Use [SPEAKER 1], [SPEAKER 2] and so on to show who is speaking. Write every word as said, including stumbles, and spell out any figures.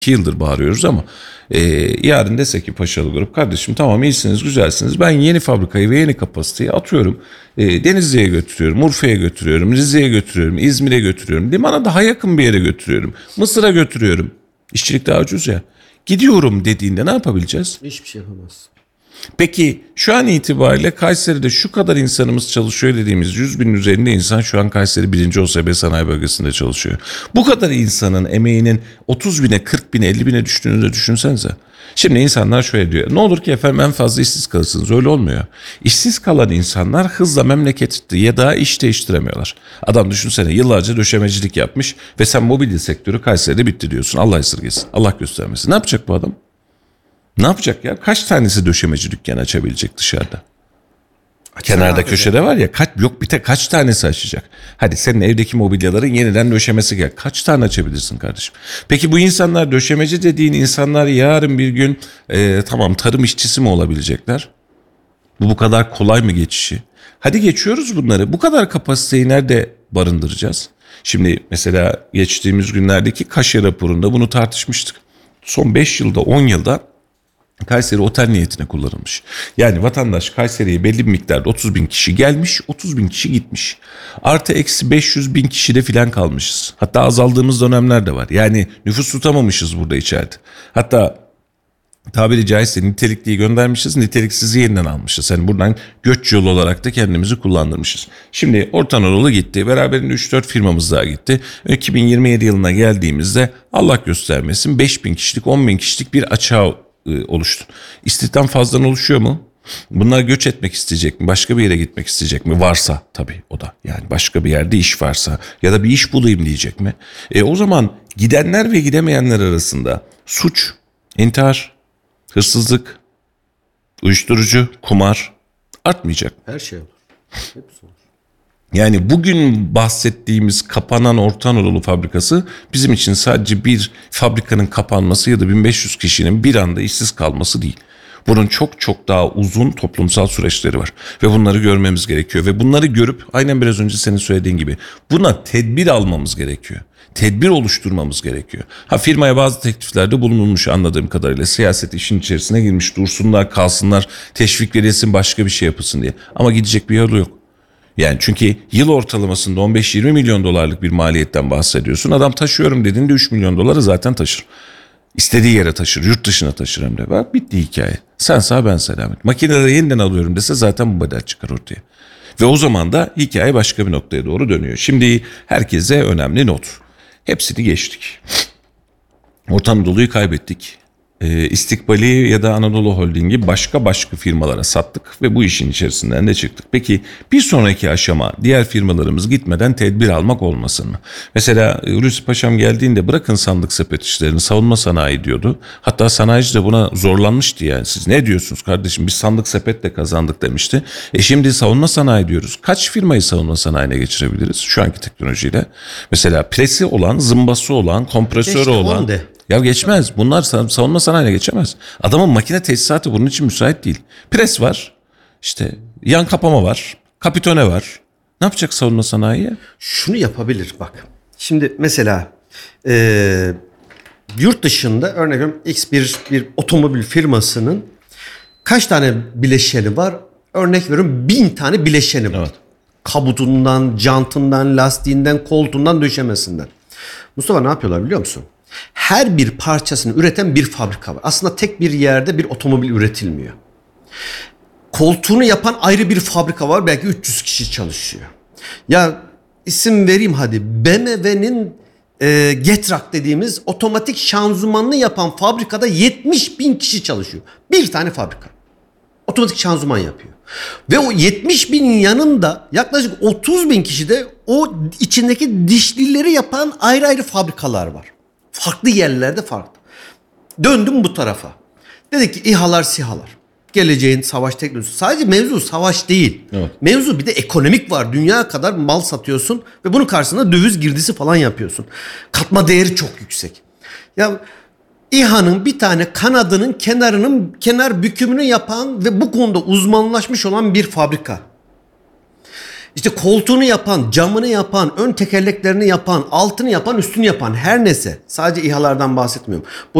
[SPEAKER 1] iki yıldır bağırıyoruz ama e, yarın dese ki Paşalı Grup, kardeşim tamam iyisiniz güzelsiniz, ben yeni fabrikayı ve yeni kapasiteyi atıyorum e, Denizli'ye götürüyorum, Urfa'ya götürüyorum, Rize'ye götürüyorum, İzmir'e götürüyorum, limana daha yakın bir yere götürüyorum, Mısır'a götürüyorum, işçilik daha ucuz ya, gidiyorum dediğinde ne yapabileceğiz?
[SPEAKER 2] Hiçbir şey yapamaz.
[SPEAKER 1] Peki şu an itibariyle Kayseri'de şu kadar insanımız çalışıyor dediğimiz yüz binin üzerinde insan şu an Kayseri birinci O S B sanayi bölgesinde çalışıyor. Bu kadar insanın emeğinin otuz bine, kırk bine, elli bine düştüğünü de düşünsenize. Şimdi insanlar şöyle diyor, ne olur ki efendim en fazla işsiz kalırsınız, öyle olmuyor. İşsiz kalan insanlar hızla memleketi ya da iş değiştiremiyorlar. Adam düşünsene yıllarca döşemecilik yapmış ve sen mobilya sektörü Kayseri'de bitti diyorsun, Allah esirgesin, Allah göstermesin. Ne yapacak bu adam? Ne yapacak ya? Kaç tanesi döşemeci dükkanı açabilecek dışarıda? Kenarda köşede var ya, kaç, yok bir tek kaç tanesi açacak? Hadi senin evdeki mobilyaların yeniden döşemesi gel. Kaç tane açabilirsin kardeşim? Peki bu insanlar, döşemeci dediğin insanlar yarın bir gün e, tamam tarım işçisi mi olabilecekler? Bu bu kadar kolay mı geçişi? Hadi geçiyoruz bunları. Bu kadar kapasiteyi nerede barındıracağız? Şimdi mesela geçtiğimiz günlerdeki Kaşe raporunda bunu tartışmıştık. Son beş yılda, on yılda Kayseri otel niyetine kullanılmış. Yani vatandaş Kayseri'ye belli bir miktarda otuz bin kişi gelmiş, otuz bin kişi gitmiş. Artı eksi beş yüz bin kişide filan kalmışız. Hatta azaldığımız dönemler de var. Yani nüfus tutamamışız burada içeride. Hatta tabiri caizse nitelikliyi göndermişiz, niteliksizi yeniden almışız. Yani buradan göç yolu olarak da kendimizi kullandırmışız. Şimdi Orta Anadolu gitti, beraberinde üç dört firmamız daha gitti. iki bin yirmi yedi yılına geldiğimizde Allah göstermesin beş bin kişilik, on bin kişilik bir açığa oluştu. İstihdam fazladan oluşuyor mu? Bunlar göç etmek isteyecek mi? Başka bir yere gitmek isteyecek mi? Varsa tabii o da. Yani başka bir yerde iş varsa ya da bir iş bulayım diyecek mi? E o zaman gidenler ve gidemeyenler arasında suç, intihar, hırsızlık, uyuşturucu, kumar artmayacak.
[SPEAKER 2] Her şey olur. Hepsi olur.
[SPEAKER 1] Yani bugün bahsettiğimiz kapanan Orta Anadolu fabrikası bizim için sadece bir fabrikanın kapanması ya da bin beş yüz kişinin bir anda işsiz kalması değil. Bunun çok çok daha uzun toplumsal süreçleri var ve bunları görmemiz gerekiyor ve bunları görüp aynen biraz önce senin söylediğin gibi buna tedbir almamız gerekiyor. Tedbir oluşturmamız gerekiyor. Ha firmaya bazı tekliflerde bulunulmuş anladığım kadarıyla, siyaset işin içerisine girmiş, dursunlar kalsınlar, teşvik verilsin, başka bir şey yapılsın diye, ama gidecek bir yolu yok. Yani çünkü yıl ortalamasında on beş yirmi milyon dolarlık bir maliyetten bahsediyorsun. Adam taşıyorum dediğinde üç milyon doları zaten taşır. İstediği yere taşır, yurt dışına taşır hem de. Bak bitti hikaye. Sen sağ ben selamet. Makineleri yeniden alıyorum dese zaten bu bedel çıkar ortaya. Ve o zaman da hikaye başka bir noktaya doğru dönüyor. Şimdi herkese önemli not. Hepsini geçtik. Orta Anadolu'yu kaybettik. Ee, İstikbali ya da Anadolu Holding'i başka başka firmalara sattık ve bu işin içerisinden de çıktık. Peki bir sonraki aşama diğer firmalarımız gitmeden tedbir almak olmasın mı? Mesela Hulusi Paşam geldiğinde bırakın sandık sepet işlerini, savunma sanayi diyordu. Hatta sanayici de buna zorlanmıştı yani. Siz ne diyorsunuz kardeşim, biz sandık sepetle kazandık demişti. E şimdi savunma sanayi diyoruz. Kaç firmayı savunma sanayine geçirebiliriz şu anki teknolojiyle? Mesela presi olan, zımbası olan, kompresörü
[SPEAKER 2] İşte
[SPEAKER 1] olan... Ya geçmez. Bunlar savunma sanayine geçemez. Adamın makine tesisatı bunun için müsait değil. Pres var. İşte yan kapama var. Kapitone var. Ne yapacak savunma sanayiye?
[SPEAKER 2] Şunu yapabilir bak. Şimdi mesela e, yurt dışında örnek veriyorum X bir, bir otomobil firmasının kaç tane bileşeni var? Örnek veriyorum bin tane bileşeni var.
[SPEAKER 1] Evet.
[SPEAKER 2] Kabutundan, jantından, lastiğinden, koltuğundan, döşemesinden. Mustafa ne yapıyorlar biliyor musun? Her bir parçasını üreten bir fabrika var. Aslında tek bir yerde bir otomobil üretilmiyor. Koltuğunu yapan ayrı bir fabrika var. Belki üç yüz kişi çalışıyor. Ya isim vereyim hadi. B M W'nin e, Getrack dediğimiz otomatik şanzımanını yapan fabrikada yetmiş bin kişi çalışıyor. Bir tane fabrika. Otomatik şanzıman yapıyor. Ve o yetmiş binin yanında yaklaşık otuz bin kişi de o içindeki dişlileri yapan ayrı ayrı fabrikalar var. Farklı yerlerde farklı. Döndüm bu tarafa. Dedik ki İHA'lar, SİHA'lar. Geleceğin savaş teknolojisi. Sadece mevzu savaş değil.
[SPEAKER 1] Evet.
[SPEAKER 2] Mevzu bir de ekonomik var. Dünya kadar mal satıyorsun ve bunun karşısında döviz girdisi falan yapıyorsun. Katma değeri çok yüksek. Ya İHA'nın bir tane kanadının kenarının kenar bükümünü yapan ve bu konuda uzmanlaşmış olan bir fabrika. İşte koltuğunu yapan, camını yapan, ön tekerleklerini yapan, altını yapan, üstünü yapan her neyse. Sadece İHA'lardan bahsetmiyorum. Bu